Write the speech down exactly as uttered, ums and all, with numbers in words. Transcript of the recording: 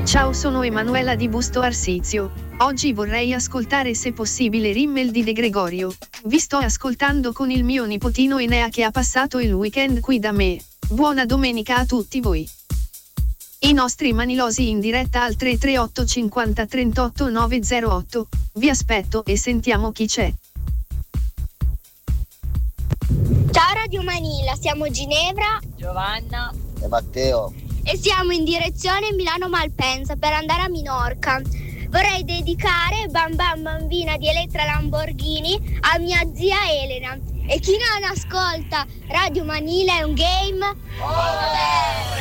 Ciao, sono Emanuela di Busto Arsizio. Oggi vorrei ascoltare se possibile Rimmel di De Gregorio. Vi sto ascoltando con il mio nipotino Enea che ha passato il weekend qui da me. Buona domenica a tutti voi. I nostri manilosi in diretta al tre tre otto cinquanta trentotto novecentotto. Vi aspetto e sentiamo chi c'è. Ciao Radio Manila, siamo Ginevra, Giovanna e Matteo e siamo in direzione Milano Malpensa per andare a Minorca. Vorrei dedicare Bam Bam Bambina di Elettra Lamborghini a mia zia Elena. E chi non ascolta Radio Manila è un game over!